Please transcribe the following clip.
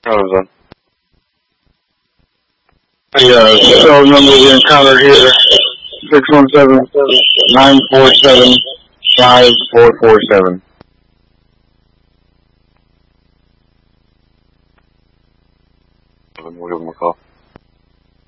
Rosa. The cell number we encountered here, 617-947-5447. We'll give them a call.